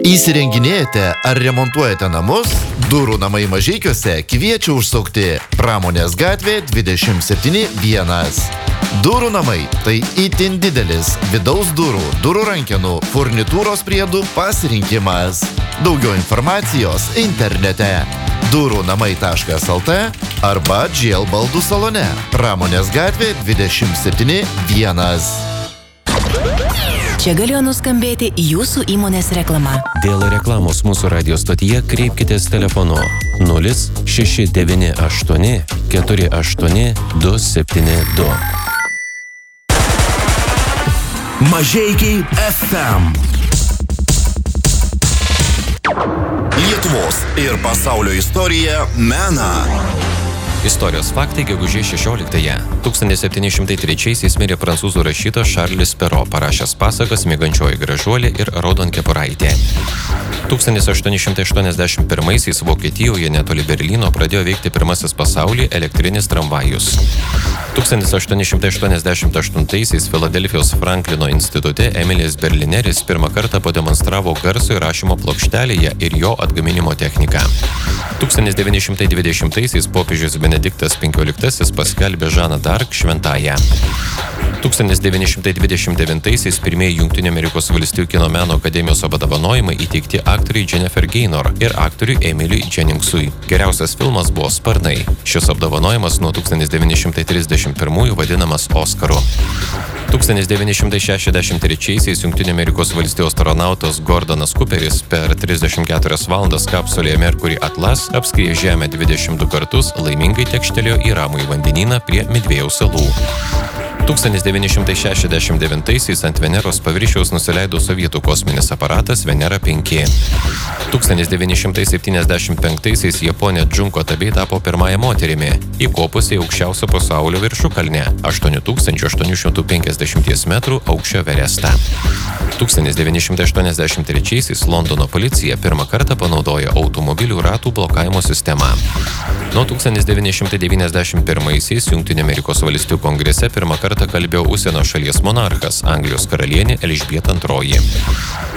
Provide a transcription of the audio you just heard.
Įsirenginėjate ar remontuojate namus? Durų namai Mažeikiuose kviečia užsukti Pramonės gatvė 27-1. Durų namai – tai itin didelis vidaus durų, durų rankenų, furnitūros priedų pasirinkimas. Daugiau informacijos internete durunamai.lt arba GL baldų salone Pramonės gatvė 27-1. Čia galėjo nuskambėti jūsų įmonės reklama. Dėl reklamos mūsų radio stotyje kreipkitės telefonu 0698 48 272. Mažeikiai FM. Lietuvos ir pasaulio istorija mena. Istorijos faktai gegužės 16-ąją. 1703-aisiais mirė prancūzų rašytojas Šarlis Pero, parašęs pasakas Miegančioji gražuolė ir Raudonkepuraitė. 1881-aisiais Vokietijoje netoli Berlyno pradėjo veikti pirmasis pasaulyje elektrinis tramvajus. 1888-aisiais Filadelfijos Franklino institute Emilis Berlineris pirmą kartą pademonstravo garso įrašymo plokštelėje ir jo atgaminimo techniką. 1920-aisiais popiežius Benediktas XV paskelbė Žaną d'Arc šventąją. 1929-aisiais pirmieji Jungtinių Amerikos Valstijų kino meno akademijos apdovanojimai įteikti aktoriui Jennifer Gaynor ir aktoriui Emiliui Jenningsui. Geriausias filmas buvo Sparnai. Šis apdovanojimas nuo 1931 vadinamas Oskaru. 1963-aisiais Jungtinių Amerikos Valstijų astronautas Gordonas Cooperis per 34 valandas kapsulėje Mercury Atlas apskriejo Žemę 22 kartus, laimingai tekštelėjo į ramųjį vandenyną prie Midvėjaus salų. 1969-aisiais ant Veneros paviršiaus nusileido sovietų kosminis aparatas Venera 5. 1975-aisiais Japonė Džunko Tabei tapo pirmąją moterimi, įkopusi į aukščiausią pasaulio viršukalnę 8850 metrų aukščio Everestą. 1983-aisiais Londono policija pirmą kartą panaudojo automobilių ratų blokavimo sistemą. Nuo 1991-aisiais Jungtinių Amerikos Valstijų kongrese pirmą kartą kalbėjo užsienio šalies monarchas, Anglijos karalienė Elžbieta II.